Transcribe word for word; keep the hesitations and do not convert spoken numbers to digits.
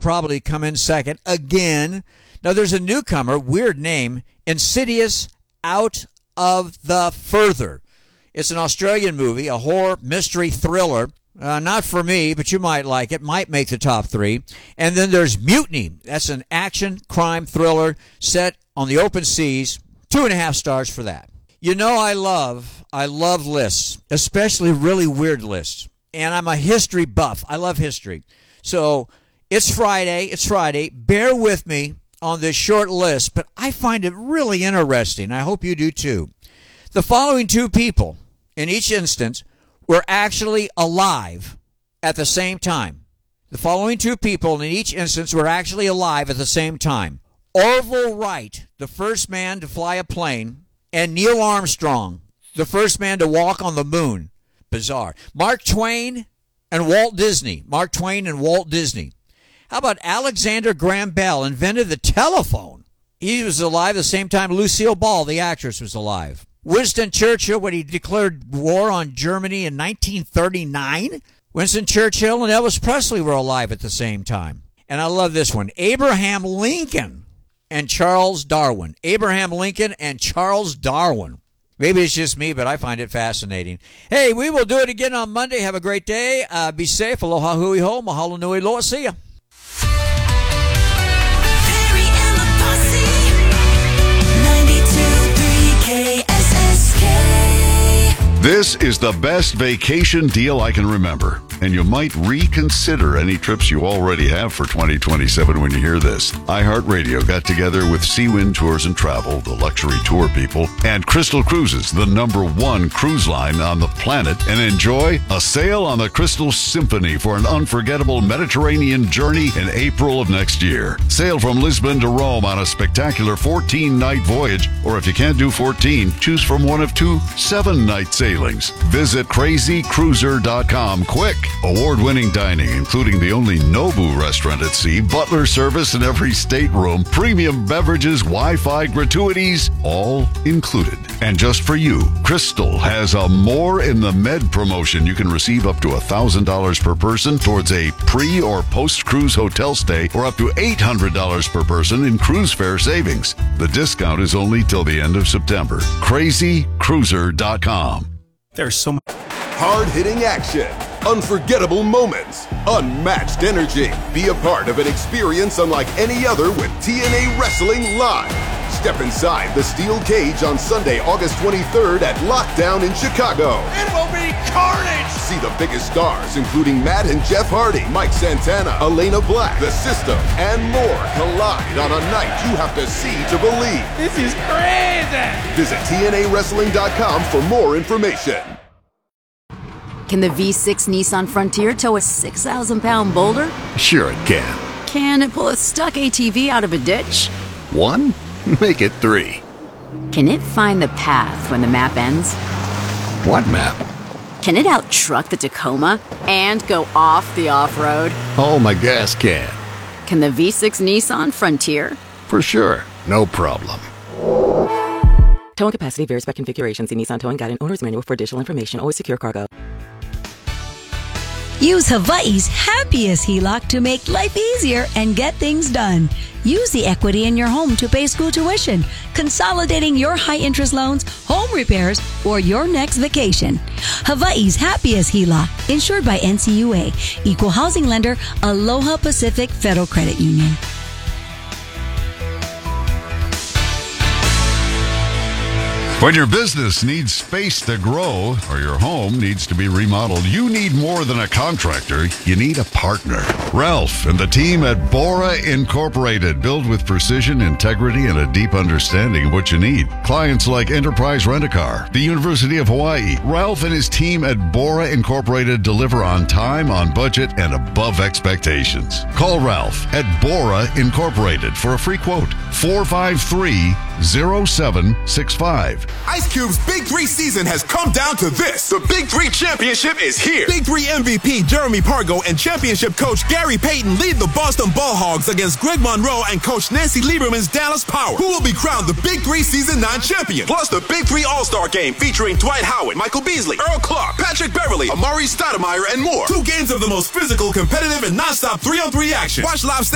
probably come in second again. Now, there's a newcomer, weird name, Insidious Out of the Further. It's an Australian movie, a horror mystery thriller. Uh, not for me, but you might like it. Might make the top three. And then there's Mutiny. That's an action crime thriller set on the open seas. Two and a half stars for that. You know I love, I love lists, especially really weird lists. And I'm a history buff. I love history. So it's Friday. It's Friday. Bear with me on this short list, but I find it really interesting. I hope you do too. The following two people, in each instance, were actually alive at the same time. The following two people in each instance were actually alive at the same time. Orville Wright, the first man to fly a plane, and Neil Armstrong, the first man to walk on the moon. Bizarre. Mark Twain and Walt Disney. Mark Twain and Walt Disney. How about Alexander Graham Bell invented the telephone? He was alive at the same time Lucille Ball, the actress, was alive. Winston Churchill, when he declared war on Germany in nineteen thirty-nine, Winston Churchill and Elvis Presley were alive at the same time. And I love this one. Abraham Lincoln and Charles Darwin. Abraham Lincoln and Charles Darwin. Maybe it's just me, but I find it fascinating. Hey, we will do it again on Monday. Have a great day. Uh, be safe. Aloha hui ho. Mahalo nui loa. See ya. Perry and the Posse. ninety-two point three K S S K. This is the best vacation deal I can remember, and you might reconsider any trips you already have for twenty twenty-seven when you hear this. iHeartRadio got together with Seawind Tours and Travel, the luxury tour people, and Crystal Cruises, the number one cruise line on the planet, and enjoy a sail on the Crystal Symphony for an unforgettable Mediterranean journey in April of next year. Sail from Lisbon to Rome on a spectacular fourteen-night voyage, or if you can't do fourteen, choose from one of two seven-night sailings. Visit crazy cruiser dot com quick. Award-winning dining, including the only Nobu restaurant at sea, butler service in every stateroom, premium beverages, Wi-Fi gratuities, all included. And just for you, Crystal has a More in the Med promotion. You can receive up to one thousand dollars per person towards a pre- or post-cruise hotel stay, or up to eight hundred dollars per person in cruise fare savings. The discount is only till the end of September. crazy cruiser dot com. There's so much hard-hitting action, unforgettable moments, unmatched energy. Be a part of an experience unlike any other with T N A Wrestling Live. Step inside the steel cage on Sunday, August twenty-third at Lockdown in Chicago. It will be carnage! See the biggest stars, including Matt and Jeff Hardy, Mike Santana, Elena Black, The System, and more collide on a night you have to see to believe. This is crazy! Visit T N A wrestling dot com for more information. Can the V six Nissan Frontier tow a six thousand pound boulder? Sure it can. Can it pull a stuck A T V out of a ditch? One? Make it three. Can it find the path when the map ends? What map? Can it out-truck the Tacoma and go off the off-road? Oh, my gas can. Can the V six Nissan Frontier? For sure. No problem. Towing capacity varies by configuration. See Nissan Towing Guide and Owner's Manual for additional information. Always secure cargo. Use Hawaii's happiest H E L O C to make life easier and get things done. Use the equity in your home to pay school tuition, consolidating your high-interest loans, home repairs, or your next vacation. Hawaii's happiest H E L O C, insured by N C U A, Equal Housing Lender, Aloha Pacific Federal Credit Union. When your business needs space to grow or your home needs to be remodeled, you need more than a contractor. You need a partner. Ralph and the team at Bora Incorporated build with precision, integrity, and a deep understanding of what you need. Clients like Enterprise Rent-A-Car, the University of Hawaii. Ralph and his team at Bora Incorporated deliver on time, on budget, and above expectations. Call Ralph at Bora Incorporated for a free quote. four five three, zero seven six five. Ice Cube's Big Three season has come down to this. The Big Three Championship is here. Big Three M V P Jeremy Pargo and championship coach Gary Payton lead the Boston Ball Hogs against Greg Monroe and coach Nancy Lieberman's Dallas Power, who will be crowned the Big Three Season nine champion. Plus the Big Three All-Star Game featuring Dwight Howard, Michael Beasley, Earl Clark, Patrick Beverly, Amari Stoudemire, and more. Two games of the most physical, competitive, and non-stop three-on-three action. Watch live